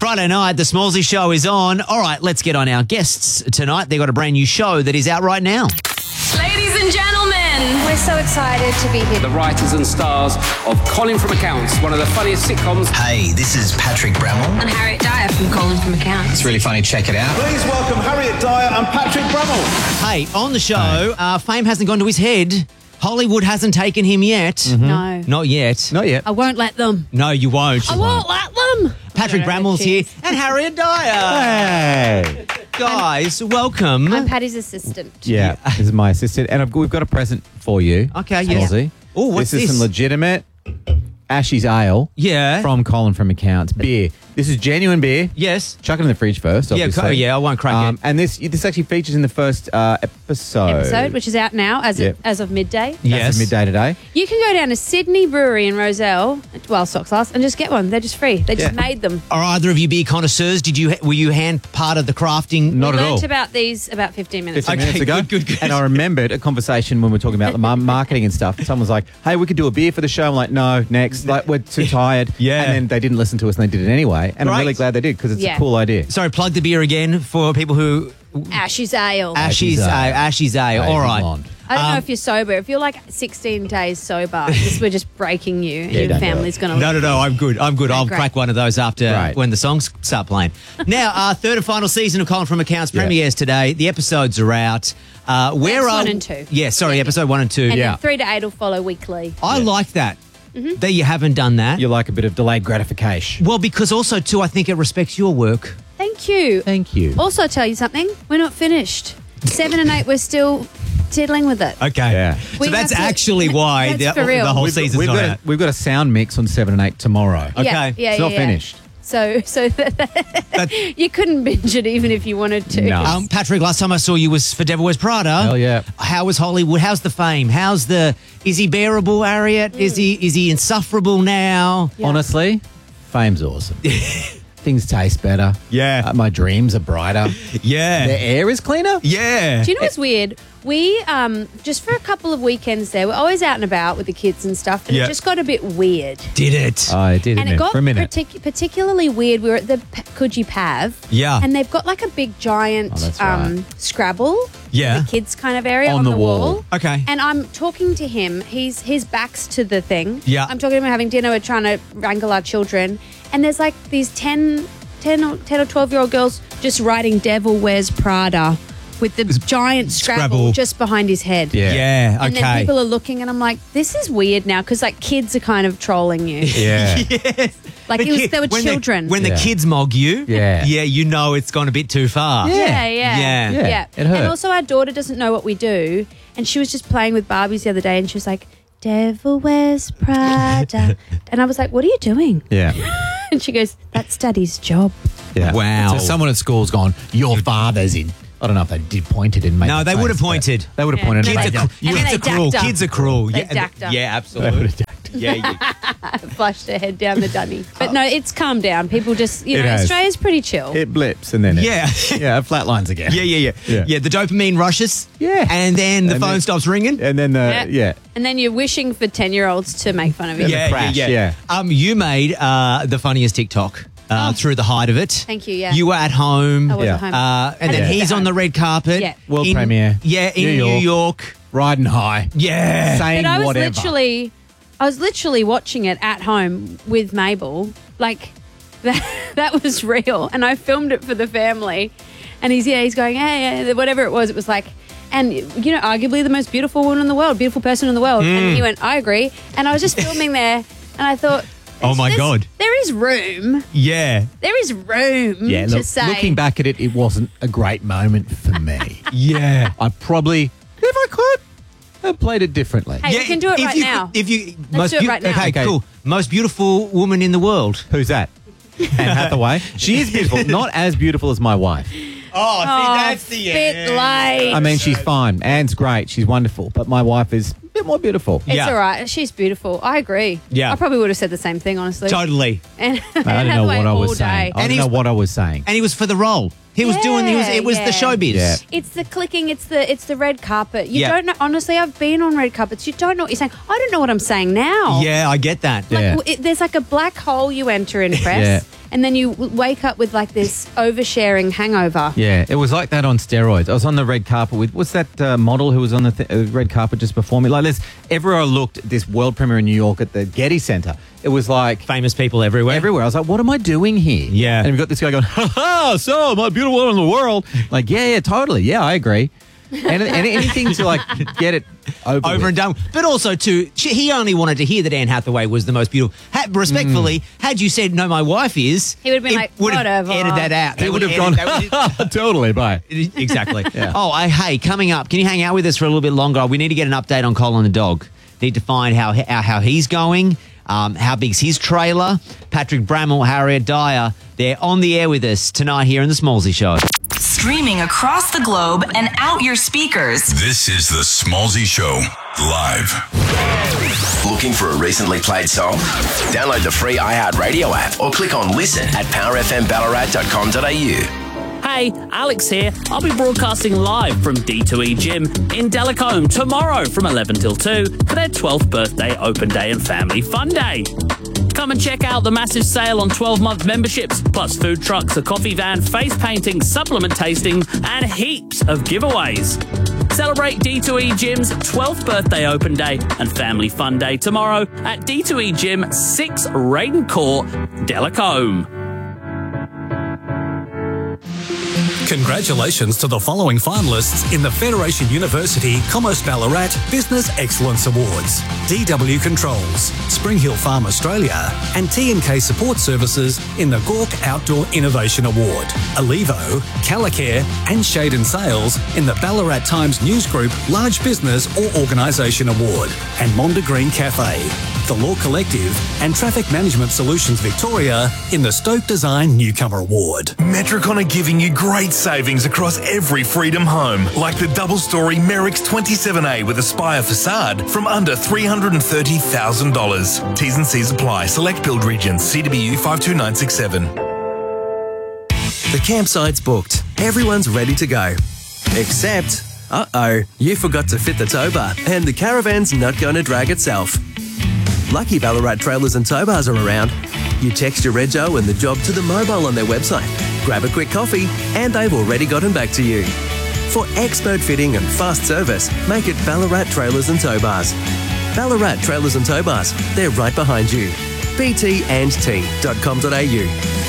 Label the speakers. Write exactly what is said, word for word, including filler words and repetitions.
Speaker 1: Friday night, the Smallsy Show is on. All right, let's get on our guests tonight. They've got a brand new show that is out right now.
Speaker 2: Ladies and gentlemen,
Speaker 3: we're so excited to be here.
Speaker 4: The writers and stars of Colin from Accounts, one of the funniest sitcoms.
Speaker 5: Hey, this is Patrick Brammall.
Speaker 2: And Harriet Dyer from Colin from Accounts.
Speaker 5: It's really funny, check it out.
Speaker 6: Please welcome Harriet Dyer and Patrick Brammall.
Speaker 1: Hey, on the show, uh, fame hasn't gone to his head. Hollywood hasn't taken him yet.
Speaker 3: Mm-hmm. No.
Speaker 1: Not yet.
Speaker 6: Not yet.
Speaker 3: I won't let them.
Speaker 1: No, you won't.
Speaker 3: I won't let them.
Speaker 1: Patrick Brammall's here and Harriet Dyer.
Speaker 6: Hey.
Speaker 1: Guys, welcome.
Speaker 3: I'm Patty's assistant.
Speaker 6: Yeah, this is my assistant, and I've, we've got a present for you.
Speaker 1: Okay, yes.
Speaker 6: Smallsy.
Speaker 1: Oh, what's
Speaker 6: this? Is
Speaker 1: this?
Speaker 6: some legitimate Ashes Ale.
Speaker 1: Yeah.
Speaker 6: From Colin from Accounts. Beer. This is genuine beer.
Speaker 1: Yes.
Speaker 6: Chuck it in the fridge first,
Speaker 1: Yeah,
Speaker 6: obviously.
Speaker 1: co- yeah, I won't crack
Speaker 6: um,
Speaker 1: it.
Speaker 6: And this this actually features in the first uh, episode.
Speaker 3: Episode, which is out now as
Speaker 6: Yep.
Speaker 3: of, as of midday.
Speaker 1: Yes.
Speaker 6: That's at midday today.
Speaker 3: You can go down to Sydney Brewery in Roselle, well, Stocks Last, and just get one. They're just free. They just
Speaker 6: Yeah.
Speaker 3: made them.
Speaker 1: Are either of you beer connoisseurs? Did you were you hand part of the crafting?
Speaker 6: Not
Speaker 3: we
Speaker 6: at
Speaker 3: learnt
Speaker 6: all.
Speaker 3: about these about fifteen minutes
Speaker 6: fifteen
Speaker 3: ago.
Speaker 1: Okay,
Speaker 6: minutes ago.
Speaker 1: good, good, good.
Speaker 6: And I remembered a conversation when we were talking about the mar- marketing and stuff. Someone was like, hey, we could do a beer for the show. I'm like, no, next. Like, we're too tired.
Speaker 1: Yeah.
Speaker 6: And then they didn't listen to us and they did it anyway. And I'm
Speaker 1: Great.
Speaker 6: really glad they did because it's
Speaker 3: Yeah.
Speaker 6: a cool idea.
Speaker 1: Sorry, plug the beer again for people who
Speaker 3: Ashes Ale.
Speaker 1: Ashes
Speaker 6: Ale.
Speaker 1: Ale. Ashes Ale. All right.
Speaker 6: Blonde.
Speaker 3: I don't know
Speaker 1: Um,
Speaker 3: if you're sober. If you're like sixteen days sober, this, we're just breaking you and
Speaker 6: Yeah,
Speaker 3: your
Speaker 6: don't do
Speaker 3: family's
Speaker 6: it.
Speaker 3: going to
Speaker 1: No, no, no. I'm good. I'm good. I'll
Speaker 3: Great.
Speaker 1: crack one of those after
Speaker 6: Right.
Speaker 1: when the songs start playing. Now, our third and final season of Colin from Accounts
Speaker 6: Yeah.
Speaker 1: premieres today. The episodes are out. Uh, where
Speaker 3: That's
Speaker 1: are
Speaker 3: one and two.
Speaker 1: Yeah, sorry,
Speaker 3: Yeah.
Speaker 1: episode one and two.
Speaker 3: And
Speaker 6: Yeah.
Speaker 3: then three to eight will follow weekly.
Speaker 1: I like that. That you haven't done that.
Speaker 6: You like a bit of delayed gratification.
Speaker 1: Well, because also too, I think it respects your work.
Speaker 3: Thank you.
Speaker 6: Thank you.
Speaker 3: Also, tell you something. We're not finished. Seven and eight, we're still tiddling with it.
Speaker 1: Okay.
Speaker 6: Yeah.
Speaker 1: So
Speaker 3: We
Speaker 1: that's
Speaker 3: have to-
Speaker 1: actually why
Speaker 3: That's
Speaker 1: the,
Speaker 3: for real.
Speaker 1: the whole
Speaker 6: We've,
Speaker 1: season's
Speaker 6: we've
Speaker 1: not
Speaker 6: got
Speaker 1: out.
Speaker 6: a, we've got a sound mix on seven and eight tomorrow.
Speaker 1: Okay.
Speaker 3: Yeah, yeah,
Speaker 6: It's
Speaker 3: yeah,
Speaker 6: not
Speaker 3: yeah.
Speaker 6: finished.
Speaker 3: So, so you couldn't binge it even if you wanted to.
Speaker 6: No.
Speaker 1: Um, Patrick, last time I saw you was for Devil Wears Prada.
Speaker 6: Hell yeah.
Speaker 1: How was Hollywood? How's the fame? How's the? Is he bearable, Harriet? Is he? Is he insufferable now?
Speaker 3: Yeah.
Speaker 6: Honestly, fame's awesome. Things taste better.
Speaker 1: Yeah.
Speaker 6: Uh, my dreams are brighter.
Speaker 1: Yeah.
Speaker 6: The air is cleaner.
Speaker 1: Yeah.
Speaker 3: Do you know what's weird? We, um, just for a couple of weekends there, we're always out and about with the kids and stuff, and
Speaker 1: Yeah.
Speaker 3: it just got a bit weird.
Speaker 1: Did it?
Speaker 6: Oh, it did,
Speaker 3: And
Speaker 6: didn't
Speaker 3: it got
Speaker 6: for a minute.
Speaker 3: partic- particularly weird. We were at the P- Coogee Pav.
Speaker 1: Yeah.
Speaker 3: And they've got like a big giant
Speaker 6: Oh, that's
Speaker 3: um,
Speaker 6: right.
Speaker 3: Scrabble.
Speaker 1: Yeah.
Speaker 3: The kids kind of area
Speaker 6: On
Speaker 3: on,
Speaker 6: the
Speaker 3: the,
Speaker 6: wall.
Speaker 3: wall.
Speaker 1: Okay.
Speaker 3: And I'm talking to him. He's his back's to the thing.
Speaker 1: Yeah.
Speaker 3: I'm talking to him. We're having dinner. We're trying to wrangle our children. And there's like these ten, ten or ten or twelve year old girls just writing "Devil Wears Prada" with the giant Scrabble,
Speaker 1: Scrabble.
Speaker 3: just behind his head.
Speaker 6: Yeah.
Speaker 1: Yeah.
Speaker 3: And
Speaker 1: Okay.
Speaker 3: then people are looking, and I'm like, "This is weird now," because like kids are kind of trolling you.
Speaker 6: Yeah.
Speaker 1: Yes.
Speaker 3: Like,
Speaker 1: The
Speaker 3: it was-
Speaker 1: kid-
Speaker 3: they were
Speaker 1: when
Speaker 3: children.
Speaker 1: when the
Speaker 6: Yeah.
Speaker 1: kids mog you,
Speaker 6: Yeah.
Speaker 1: yeah, you know it's gone a bit too far.
Speaker 3: Yeah, yeah,
Speaker 1: Yeah.
Speaker 6: Yeah,
Speaker 3: yeah.
Speaker 6: it hurt.
Speaker 3: And also, our daughter doesn't know what we do, and she was just playing with Barbies the other day, and she was like, "Devil Wears Prada," and I was like, "What are you doing?"
Speaker 6: Yeah.
Speaker 3: And she goes, "That's Daddy's job."
Speaker 6: Yeah.
Speaker 1: Wow.
Speaker 6: So someone at school's gone, your father's in. I don't know if they did pointed and made
Speaker 1: No,
Speaker 6: the
Speaker 1: they
Speaker 6: face,
Speaker 1: would have
Speaker 6: but
Speaker 1: pointed.
Speaker 6: They would have
Speaker 3: Yeah.
Speaker 6: pointed.
Speaker 3: Kids
Speaker 6: and
Speaker 3: are
Speaker 6: made
Speaker 3: cool.
Speaker 6: that-
Speaker 3: And then
Speaker 1: Kids
Speaker 3: they
Speaker 1: are cruel.
Speaker 3: dacked her.
Speaker 1: Kids are cruel.
Speaker 3: They
Speaker 1: yeah,
Speaker 3: dacked her.
Speaker 1: yeah,
Speaker 6: They would
Speaker 1: absolutely.
Speaker 6: have dacked.
Speaker 1: Yeah, yeah.
Speaker 3: Flushed her head down the dunny. But no, it's calmed down. People just, you
Speaker 6: It
Speaker 3: know,
Speaker 6: has.
Speaker 3: Australia's pretty chill.
Speaker 6: It blips and then it,
Speaker 1: Yeah.
Speaker 6: yeah, it flatlines again.
Speaker 1: Yeah, yeah, yeah,
Speaker 6: Yeah.
Speaker 1: yeah. The dopamine rushes.
Speaker 6: Yeah.
Speaker 1: And then the
Speaker 6: And
Speaker 1: phone
Speaker 6: then-
Speaker 1: stops ringing.
Speaker 6: And then the yeah.
Speaker 3: And then you're wishing for ten-year-olds to make fun of you.
Speaker 6: the
Speaker 1: yeah,
Speaker 6: crash,
Speaker 1: yeah,
Speaker 6: yeah.
Speaker 1: Um, you made uh, the funniest TikTok uh,
Speaker 3: Oh.
Speaker 1: through the height of it.
Speaker 3: Thank you, yeah.
Speaker 1: You were at home.
Speaker 3: I was
Speaker 6: Yeah.
Speaker 3: at home.
Speaker 1: Uh, and
Speaker 3: I
Speaker 1: then
Speaker 3: was
Speaker 1: he's
Speaker 3: at
Speaker 1: on the
Speaker 3: home.
Speaker 1: red carpet.
Speaker 3: Yeah.
Speaker 6: World
Speaker 1: in-
Speaker 6: premiere.
Speaker 1: Yeah, in
Speaker 6: New
Speaker 1: New
Speaker 6: York.
Speaker 1: York.
Speaker 6: Riding high.
Speaker 1: Yeah.
Speaker 6: Saying
Speaker 3: But I was
Speaker 6: whatever.
Speaker 3: literally, I was literally watching it at home with Mabel. Like, that, that was real. And I filmed it for the family. And he's, yeah, he's going, hey, hey, whatever it was. It was like, and, you know, arguably the most beautiful woman in the world, beautiful person in the world.
Speaker 1: Mm.
Speaker 3: And he went, I agree. And I was just filming there. And I thought,
Speaker 1: Oh, my
Speaker 3: there's-
Speaker 1: God.
Speaker 3: There is room.
Speaker 1: Yeah.
Speaker 3: There is room
Speaker 6: Yeah,
Speaker 3: to
Speaker 6: look,
Speaker 3: say.
Speaker 6: looking back at it, it wasn't a great moment for me.
Speaker 1: Yeah.
Speaker 6: I probably, if I could, have played it differently.
Speaker 3: Hey, we can do it
Speaker 1: if
Speaker 3: right
Speaker 1: you,
Speaker 3: now.
Speaker 1: If you
Speaker 3: Let's do it right now.
Speaker 1: Okay,
Speaker 6: Okay.
Speaker 1: cool. Most beautiful woman in the world.
Speaker 6: Who's that? Anne Hathaway. She is beautiful. Not as beautiful as my wife.
Speaker 1: Oh,
Speaker 3: Oh, bit late.
Speaker 6: I mean, she's fine. Anne's great. She's wonderful. But my wife is a bit more beautiful.
Speaker 3: It's
Speaker 1: Yeah.
Speaker 3: all right. She's beautiful. I agree.
Speaker 1: Yeah.
Speaker 3: I probably would have said the same thing, honestly.
Speaker 1: Totally.
Speaker 3: And
Speaker 6: I don't know what I was saying. I
Speaker 1: And
Speaker 6: don't know
Speaker 1: he's-
Speaker 6: what I was saying.
Speaker 1: And he was for the role. He was doing. He was. It was
Speaker 3: Yeah,
Speaker 1: the showbiz.
Speaker 6: Yeah.
Speaker 3: It's the clicking. It's the it's the red carpet. You
Speaker 1: Yeah.
Speaker 3: don't know. Honestly, I've been on red carpets. You don't know what you're saying. I don't know what I'm saying now.
Speaker 1: Yeah, I get that.
Speaker 3: Like
Speaker 6: Yeah.
Speaker 3: w- it, there's like a black hole you enter in press,
Speaker 6: Yeah.
Speaker 3: and then you w- wake up with like this oversharing hangover.
Speaker 6: Yeah, it was like that on steroids. I was on the red carpet with, what's that uh, model who was on the th- uh, red carpet just before me? Like, this, everywhere I looked at this world premiere in New York at the Getty Center, it was like...
Speaker 1: Famous people everywhere.
Speaker 6: Everywhere. I was like, what am I doing here?
Speaker 1: Yeah.
Speaker 6: And we've got this guy going, ha ha, so my beautiful woman in the world. Like, yeah, yeah, totally. Yeah, I agree. And, and anything to like get it over,
Speaker 1: Over
Speaker 6: with.
Speaker 1: and done. But also, too, she, he only wanted to hear that Anne Hathaway was the most beautiful. Ha- respectfully,
Speaker 6: Mm.
Speaker 1: had you said, no, my wife is,
Speaker 3: He would have been
Speaker 1: it
Speaker 3: like,
Speaker 1: would have
Speaker 3: whatever.
Speaker 1: edited that out.
Speaker 6: He
Speaker 1: That
Speaker 6: would have
Speaker 1: edit-
Speaker 6: gone,
Speaker 1: that would-
Speaker 6: totally, bye.
Speaker 1: Exactly.
Speaker 6: Yeah.
Speaker 1: Oh, I, hey, coming up, can you hang out with us for a little bit longer? We need to get an update on Colin the dog. Need to find how how, how he's going, um, how big's his trailer. Patrick Bramall, Harriet Dyer, they're on the air with us tonight here in the Smallsy Show.
Speaker 7: Streaming across the globe and out your speakers.
Speaker 8: This is the Smallsy Show, live.
Speaker 5: Looking for a recently played song? Download the free iHeartRadio app or click on listen at power f m ballarat dot com dot a u.
Speaker 9: Hey, Alex here. I'll be broadcasting live from D two E Gym in Delacombe tomorrow from eleven till two for their twelfth birthday open day and family fun day. Come and check out the massive sale on twelve-month memberships, plus food trucks, a coffee van, face painting, supplement tasting, and heaps of giveaways. Celebrate D two E Gym's twelfth birthday open day and family fun day tomorrow at D two E Gym, six Raiden Court, Delacombe.
Speaker 10: Congratulations to the following finalists in the Federation University Commerce Ballarat Business Excellence Awards. D W Controls, Spring Hill Farm Australia, and T and K Support Services in the Gork Outdoor Innovation Award. Alivo, Calicare and Shade and Sales in the Ballarat Times News Group Large Business or Organisation Award. And Monda Green Cafe, the Law Collective and Traffic Management Solutions Victoria in the Stoke Design Newcomer Award.
Speaker 8: Metricon are giving you great savings across every Freedom home, like the double-storey Merrick's twenty-seven A with Aspire facade from under three hundred thirty thousand dollars. T's and C's apply. Select build regions. C W U five two nine six seven.
Speaker 11: The campsite's booked. Everyone's ready to go. Except, uh-oh, you forgot to fit the tow bar and the caravan's not going to drag itself. Lucky Ballarat Trailers and Tow Bars are around. You text your rego and the job to the mobile on their website. Grab a quick coffee and they've already gotten back to you. For expert fitting and fast service, make it Ballarat Trailers and Tow Bars. Ballarat Trailers and Tow Bars, they're right behind you. b t and t dot com dot a u.